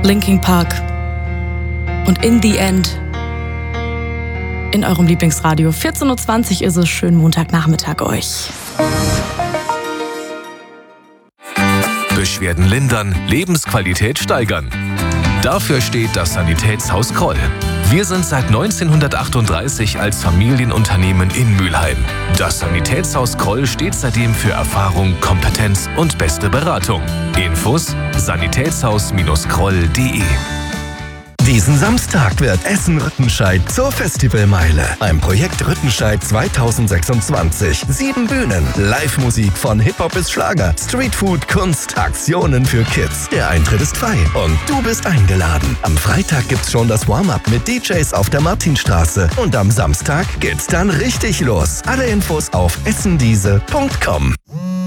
Linkin Park und In the End in eurem Lieblingsradio. 14.20 Uhr ist es. Schönen Montagnachmittag euch. Beschwerden lindern, Lebensqualität steigern. Dafür steht das Sanitätshaus Kroll. Wir sind seit 1938 als Familienunternehmen in Mülheim. Das Sanitätshaus Kroll steht seitdem für Erfahrung, Kompetenz und beste Beratung. Infos: sanitätshaus-kroll.de. Diesen Samstag wird Essen-Rüttenscheid zur Festivalmeile. Ein Projekt Rüttenscheid 2026. 7 Bühnen, Live-Musik von Hip-Hop bis Schlager, Streetfood, Kunst, Aktionen für Kids. Der Eintritt ist frei und du bist eingeladen. Am Freitag gibt's schon das Warm-Up mit DJs auf der Martinstraße. Und am Samstag geht's dann richtig los. Alle Infos auf essendiese.com.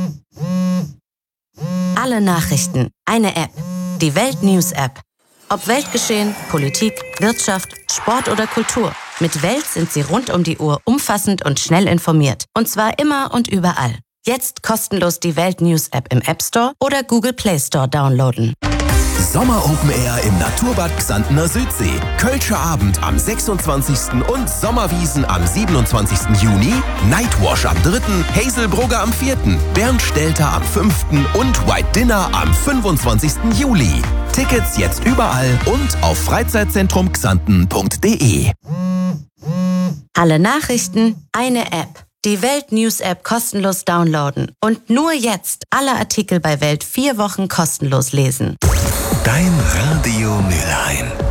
Alle Nachrichten, eine App. Die Welt News App. Ob Weltgeschehen, Politik, Wirtschaft, Sport oder Kultur. Mit Welt sind Sie rund um die Uhr umfassend und schnell informiert. Und zwar immer und überall. Jetzt kostenlos die Welt News App im App Store oder Google Play Store downloaden. Sommer Open Air im Naturbad Xantener Südsee. Kölscher Abend am 26. und Sommerwiesen am 27. Juni. Nightwash am 3., Hazelbrugger am 4., Bernd Stelter am 5. und White Dinner am 25. Juli. Tickets jetzt überall und auf freizeitzentrumxanten.de. Alle Nachrichten, eine App. Die Welt News App kostenlos downloaden. Und nur jetzt alle Artikel bei Welt 4 Wochen kostenlos lesen. Dein Radio Mülheim.